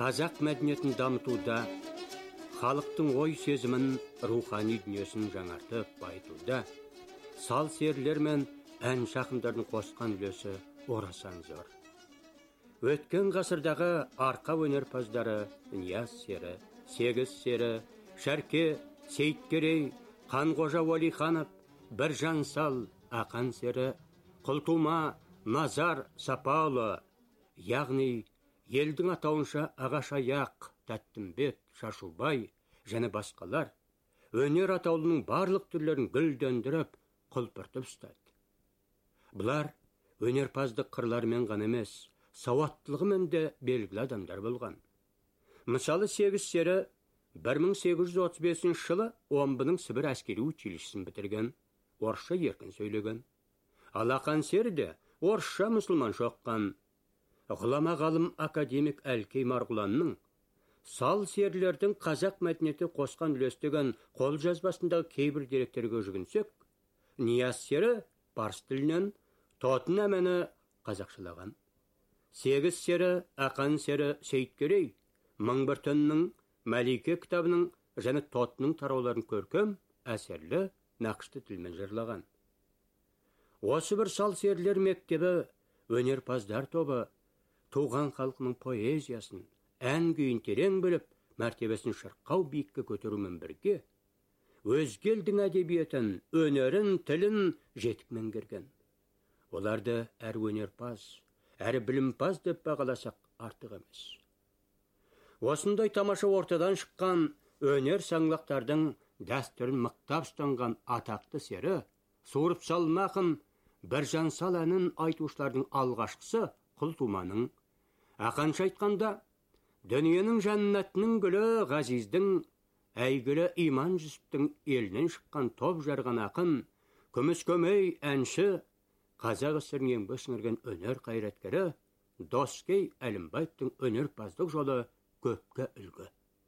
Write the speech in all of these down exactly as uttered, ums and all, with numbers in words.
қазақ мәдениетін дамытуда, халықтың ой сезімін, рухани дүниесін жаңартып байытуда, сал серілер мен ән шақындардың қосқан үлесі орасан зор. Өткен ғасырдағы арқа өнерпаздары Нияз сері, Сегіз сері, Шәрке, Сейіткерей, Қанғожа Уәлиханов, Біржан сал, Ақан сері, Құлтума, Назар Сапаұлы, яғни елдің атауынша Ағашаяқ, Тәттімбет, Шашубай және басқалар өнер атаулының барлық түрлерін гүлдендіріп, құлпыртып ұстады. Бұлар өнерпаздық қырларымен ғана емес, сауаттылығымен де белгілі адамдар болған. Мысалы, Сегіз сері бір мың сегіз жүз отыз бесінші жылы Омбының Сібір әскери училищесін бітірген, орысша еркін сөйлеген. Ал Ақан сері де орысша мұсылманша оққан. Ғұлама ғалым академик Әлкей Марғұланның сал серілердің қазақ мәдениеті қосқан үлестеген қол жазбасындағы кейбір деректерге жүгінсек, Нияз сері парсы тілінен, Тоатын әміні қазақшылаған. Сегіз сері, Ақан сері, Сейіткерей мың бір түннің, Мәлике кітабының және Тотының тарауларын көркем, әсерлі, нақышты тілмен жырлаған. Осы бір сал серілер мектебі, өнерпаздар тобы, туған халқының поэзиясын, ән күйін терең біліп, мәртебесін шырқау биікке көтерумен бірге, өзге елдің әдебиетін, өнерін, тілін жетік меңгерген. Оларды әр өнерпаз, әр білімпаз деп бағаласақ артық емес. Осындай тамаша ортадан шыққан өнер саңлақтардың дәстүрін мықтап ұстанған атақты сері, суырып салмақын Біржан сал әнін айтушылардың алғашқысы Құлтуманың. Ақанша айтқанда, дүниенің жәннатының гүлі Ғазиздің, әйгілі Иман Жүсіптің елінен шыққан топ жарған ақын, күміс көмей әнші, қазақ сср-інің еңбек сіңірген өнер қайраткері Доскей Әлімбаевтың өнерпаздық жолы көпке үлгі.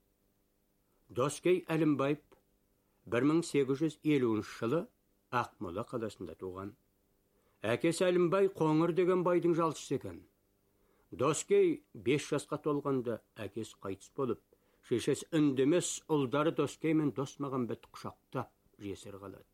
Доскей Әлімбаев бір мың сегіз жүз елуінші жылы Ақмола қаласында туған. Әкесі Әлімбай Қоңыр деген байдың жалшысы екен. Доскей бес жасқа толғанда әкесі қайтыс болып, шешесі үндемес ұлдары Доскей мен Досмағамбет құшақтап жесір қалады.